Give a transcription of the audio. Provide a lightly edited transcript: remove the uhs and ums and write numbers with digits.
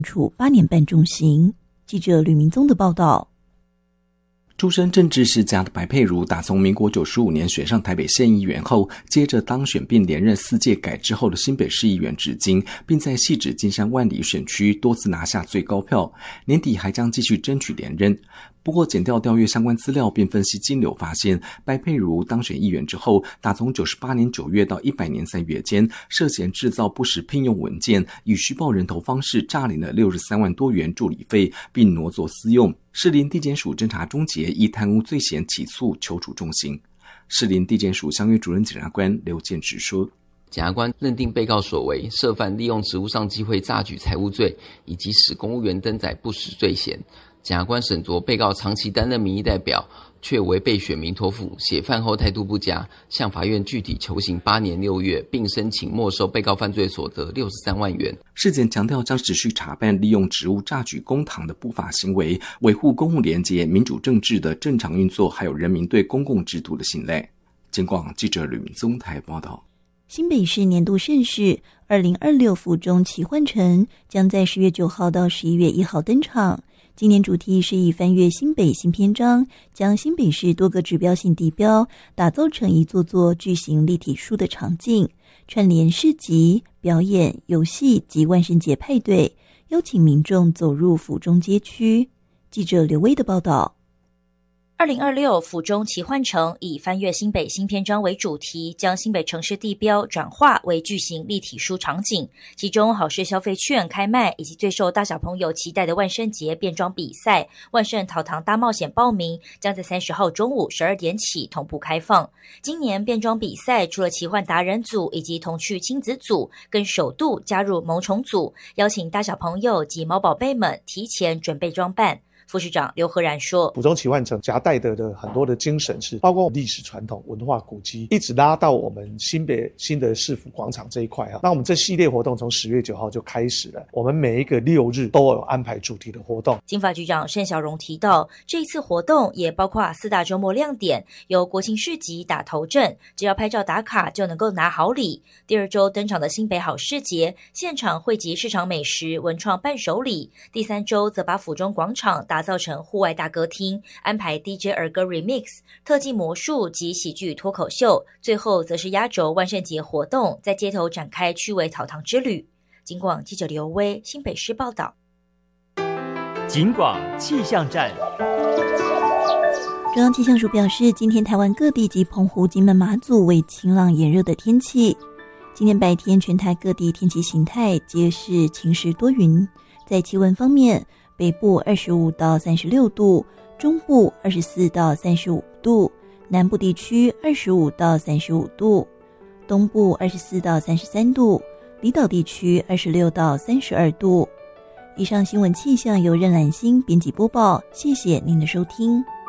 处8年半重刑。记者吕明宗的报道。 出身政治世家的白佩如，打从民国95年选上台北县议员后，接着当选并连任4届改制后的新北市议员至今，并在汐止、金山、万里选区多次拿下最高票，年底还将继续争取连任。不过检调调阅相关资料并分析金流发现，白佩如当选议员之后，打从98年9月到100年3月间，涉嫌制造不实聘用文件，以虚报人头方式诈领了63万多元助理费，并挪作私用。士林地检署侦查终结，依贪污罪嫌起诉，求处重刑。士林地检署相约主任检察官刘建直说， 检察官认定被告所为涉犯利用职务上机会诈取财物罪，以及使公务员登载不实罪嫌。检察官审酌被告长期担任民意代表，却为被选民托付，且饭后态度不佳，向法院具体求刑8年6月，并申请没收被告犯罪所得63万元。 事检强调将持续查办利用职务榨取公帑的不法行为，维护公务廉洁、民主政治的正常运作，还有人民对公共制度的信赖。警广记者吕明宗台报道。 新北市年度盛事2026府中奇幻城将在10月9号到11月1号登场。今年主题是以翻阅新北新篇章，将新北市多个指标性地标打造成一座座巨型立体书的场景，串联市集、表演、游戏及万圣节派对，邀请民众走入府中街区。记者刘威的报道。 2026府中奇幻城以翻阅新北新篇章为主题，将新北城市地标转化为巨型立体书场景，其中好事消费券开卖，以及最受大小朋友期待的万圣节变装比赛、万圣讨糖大冒险报名，将在30号中午12点起同步开放。今年变装比赛除了奇幻达人组以及童趣亲子组，更首度加入萌宠组，邀请大小朋友及毛宝贝们提前准备装扮。副市长刘和然说， 府中奇幻城夹带的很多的精神是包括历史传统、文化古迹，一直拉到我们新北新的市府广场这一块。那我们这系列活动从10月9号就开始了，我们每一个6日都有安排主题的活动。 经发局长盛小荣提到，这一次活动也包括4大周末亮点，由国庆市集打头阵，只要拍照打卡就能够拿好礼。第2周登场的新北好市节，现场汇集市场美食、文创伴手礼。第3周则把府中广场打造成户外大歌厅，安排 DJ 儿歌 Remix、 特技魔术及喜剧脱口秀，最后则是压轴万圣节活动，在街头展开趣味讨糖之旅。警广记者刘威新北市报道。 警广气象站。 中央气象署表示，今天台湾各地及澎湖、金门、马祖为晴朗炎热的天气。今天白天全台各地天气形态皆是晴时多云。在气温方面，北部25到36度，中部24到35度，南部地区25到35度，东部24到33度，离岛地区26到32度。以上新闻气象由任兰心编辑播报，谢谢您的收听。